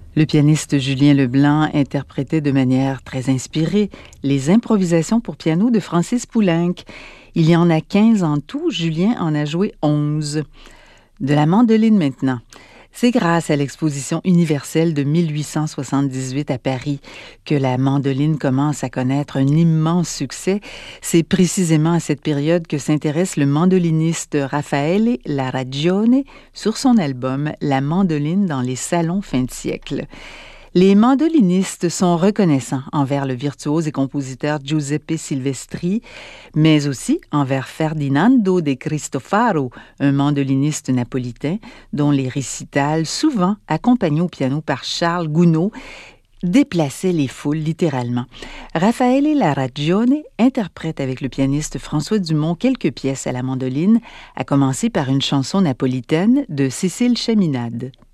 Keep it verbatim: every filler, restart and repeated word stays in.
Le pianiste Julien Leblanc interprétait de manière très inspirée les improvisations pour piano de Francis Poulenc. Il y en a quinze en tout, Julien en a joué onze. De la mandoline maintenant. C'est grâce à l'exposition universelle de mille huit cent soixante-dix-huit à Paris que la mandoline commence à connaître un immense succès. C'est précisément à cette période que s'intéresse le mandoliniste Raffaele Larragione sur son album « La mandoline dans les salons fin de siècle ». Les mandolinistes sont reconnaissants envers le virtuose et compositeur Giuseppe Silvestri, mais aussi envers Ferdinando de Cristofaro, un mandoliniste napolitain dont les récitals, souvent accompagnés au piano par Charles Gounod, déplaçaient les foules littéralement. Raffaele Larragione interprète avec le pianiste François Dumont quelques pièces à la mandoline, à commencer par une chanson napolitaine de Cécile Chaminade.